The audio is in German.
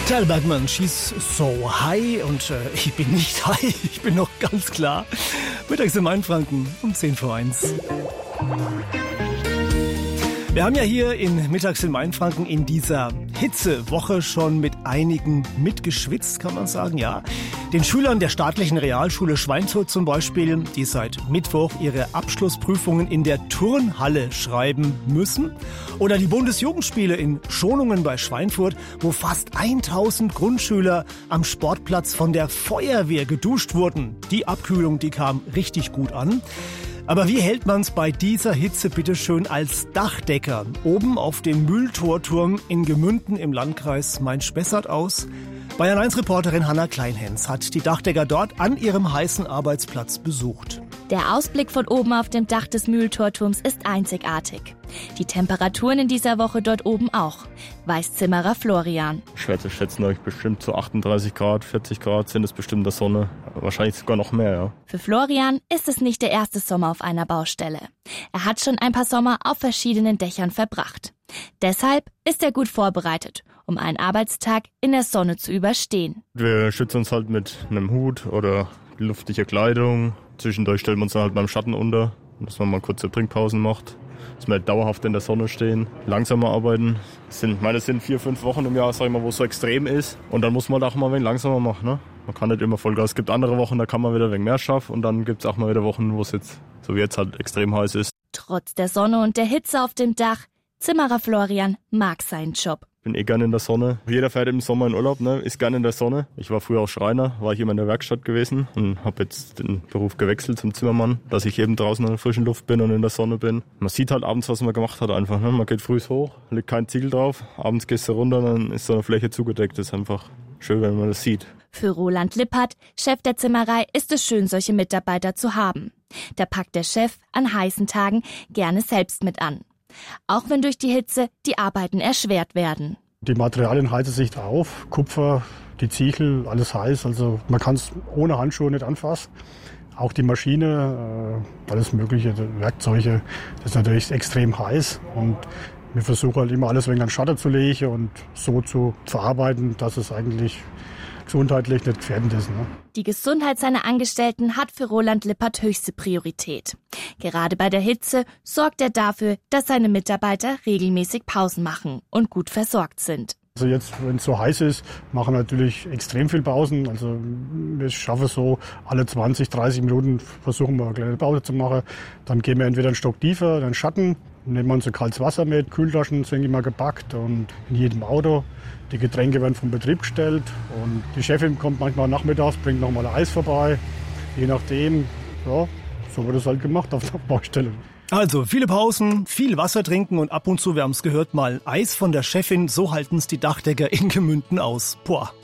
Tyler Bergman, She's So High und ich bin nicht high, ich bin noch ganz klar. Mittags im Mainfranken um 10 vor 1. Wir haben ja hier in Mittags in Mainfranken in dieser Hitzewoche schon mit einigen mitgeschwitzt, kann man sagen, ja. Den Schülern der staatlichen Realschule Schweinfurt zum Beispiel, die seit Mittwoch ihre Abschlussprüfungen in der Turnhalle schreiben müssen. Oder die Bundesjugendspiele in Schonungen bei Schweinfurt, wo fast 1000 Grundschüler am Sportplatz von der Feuerwehr geduscht wurden. Die Abkühlung, die kam richtig gut an. Aber wie hält man's bei dieser Hitze bitteschön als Dachdecker oben auf dem Mühltorturm in Gemünden im Landkreis Main-Spessart aus? Bayern 1 Reporterin Hanna Kleinhens hat die Dachdecker dort an ihrem heißen Arbeitsplatz besucht. Der Ausblick von oben auf dem Dach des Mühltorturms ist einzigartig. Die Temperaturen in dieser Woche dort oben auch, weiß Zimmerer Florian. Schwer zu schätzen, euch bestimmt so 38 Grad, 40 Grad sind es bestimmt in der Sonne. Wahrscheinlich sogar noch mehr, ja. Für Florian ist es nicht der erste Sommer auf einer Baustelle. Er hat schon ein paar Sommer auf verschiedenen Dächern verbracht. Deshalb ist er gut vorbereitet, um einen Arbeitstag in der Sonne zu überstehen. Wir schützen uns halt mit einem Hut oder luftiger Kleidung. Zwischendurch stellen wir uns dann halt beim Schatten unter, dass man mal kurze Trinkpausen macht. Dass wir halt dauerhaft in der Sonne stehen, langsamer arbeiten. Es sind 4-5 Wochen im Jahr, sag ich mal, wo es so extrem ist. Und dann muss man halt auch mal ein wenig langsamer machen. Ne? Man kann nicht immer Vollgas. Es gibt andere Wochen, da kann man wieder ein wenig mehr schaffen. Und dann gibt es auch mal wieder Wochen, wo es jetzt, so wie jetzt halt extrem heiß ist. Trotz der Sonne und der Hitze auf dem Dach, Zimmerer Florian mag seinen Job. Ich bin gerne in der Sonne. Jeder fährt im Sommer in Urlaub, ne? Ist gerne in der Sonne. Ich war früher auch Schreiner, war hier immer in der Werkstatt gewesen und habe jetzt den Beruf gewechselt zum Zimmermann, dass ich eben draußen in der frischen Luft bin und in der Sonne bin. Man sieht halt abends, was man gemacht hat einfach. Ne? Man geht früh hoch, legt keinen Ziegel drauf, abends gehst du runter, dann ist so eine Fläche zugedeckt. Das ist einfach schön, wenn man das sieht. Für Roland Lippert, Chef der Zimmerei, ist es schön, solche Mitarbeiter zu haben. Da packt der Chef an heißen Tagen gerne selbst mit an. Auch wenn durch die Hitze die Arbeiten erschwert werden. Die Materialien heizen sich auf, Kupfer, die Ziegel, alles heiß. Also man kann es ohne Handschuhe nicht anfassen. Auch die Maschine, alles mögliche, Werkzeuge, das ist natürlich extrem heiß. Und wir versuchen halt immer alles wegen an Schatten zu legen und so zu verarbeiten, dass es eigentlich gesundheitlich nicht gefährdend ist. Ne? Die Gesundheit seiner Angestellten hat für Roland Lippert höchste Priorität. Gerade bei der Hitze sorgt er dafür, dass seine Mitarbeiter regelmäßig Pausen machen und gut versorgt sind. Also jetzt, wenn es so heiß ist, machen wir natürlich extrem viel Pausen. Also wir schaffen so alle 20, 30 Minuten, versuchen wir eine kleine Pause zu machen. Dann gehen wir entweder einen Stock tiefer, dann Schatten, nehmen wir uns ein kaltes Wasser mit, Kühltaschen sind immer gepackt und in jedem Auto. Die Getränke werden vom Betrieb gestellt und die Chefin kommt manchmal nachmittags, bringt nochmal Eis vorbei. Je nachdem, ja, so wird es halt gemacht auf der Baustelle. Also viele Pausen, viel Wasser trinken und ab und zu, wir haben es gehört, mal Eis von der Chefin. So halten es die Dachdecker in Gemünden aus. Boah.